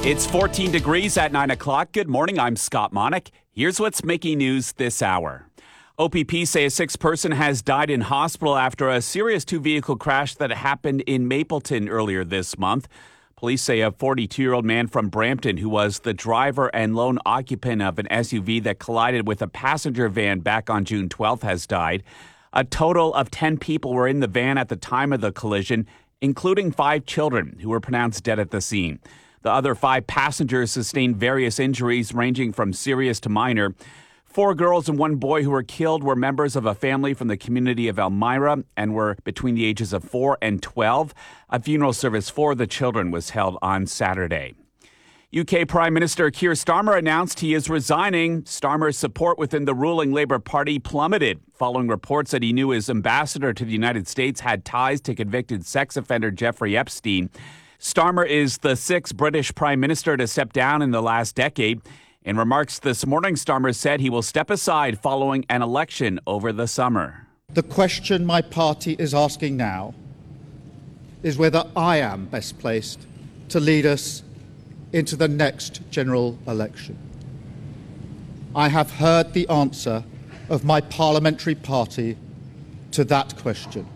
It's 14 degrees at 9 o'clock. Good morning. I'm Scott Monick. Here's what's making news this hour. OPP say a sixth person has died in hospital after a serious two-vehicle crash that happened in Mapleton earlier this month. Police say a 42-year-old man from Brampton who was the driver and lone occupant of an SUV that collided with a passenger van back on June 12th has died. A total of 10 people were in the van at the time of the collision, including 5 children who were pronounced dead at the scene. The other 5 passengers sustained various injuries ranging from serious to minor. 4 girls and 1 boy who were killed were members of a family from the community of Elmira and were between the ages of 4 and 12. A funeral service for the children was held on Saturday. UK Prime Minister Keir Starmer announced he is resigning. Starmer's support within the ruling Labour Party plummeted following reports that he knew his ambassador to the United States had ties to convicted sex offender Jeffrey Epstein. Starmer is the 6th British Prime Minister to step down in the last decade. In remarks this morning, Starmer said he will step aside following an election over the summer. The question my party is asking now is whether I am best placed to lead us into the next general election. I have heard the answer of my parliamentary party to that question,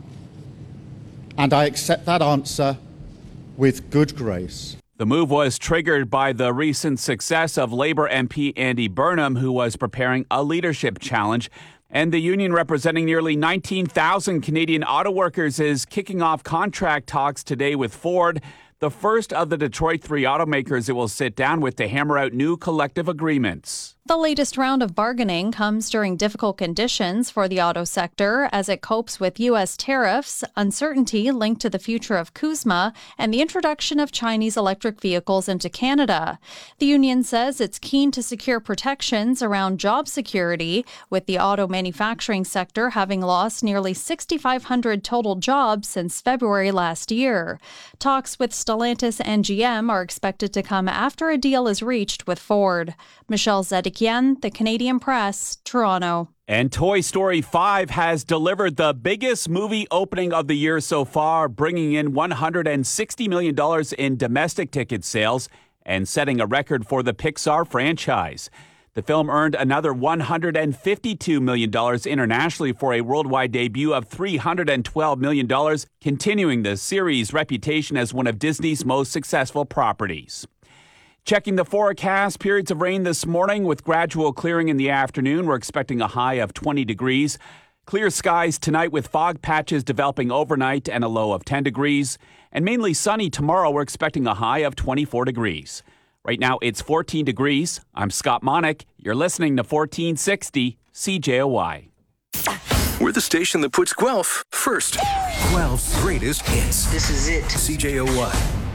and I accept that answer with good grace. The move was triggered by the recent success of Labour MP Andy Burnham, who was preparing a leadership challenge. And the union representing nearly 19,000 Canadian auto workers is kicking off contract talks today with Ford, the first of the Detroit 3 automakers it will sit down with to hammer out new collective agreements. The latest round of bargaining comes during difficult conditions for the auto sector as it copes with U.S. tariffs, uncertainty linked to the future of CUSMA, and the introduction of Chinese electric vehicles into Canada. The union says it's keen to secure protections around job security, with the auto manufacturing sector having lost nearly 6,500 total jobs since February last year. Talks with Stellantis and GM are expected to come after a deal is reached with Ford. Michelle Zedekian, The Canadian Press, Toronto. And Toy Story 5 has delivered the biggest movie opening of the year so far, bringing in $160 million in domestic ticket sales and setting a record for the Pixar franchise. The film earned another $152 million internationally for a worldwide debut of $312 million, continuing the series' reputation as one of Disney's most successful properties. Checking the forecast, periods of rain this morning with gradual clearing in the afternoon. We're expecting a high of 20 degrees. Clear skies tonight with fog patches developing overnight and a low of 10 degrees. And mainly sunny tomorrow. We're expecting a high of 24 degrees. Right now, it's 14 degrees. I'm Scott Monick. You're listening to 1460 CJOY. We're the station that puts Guelph first. Guelph's greatest hits. This is it. CJOY.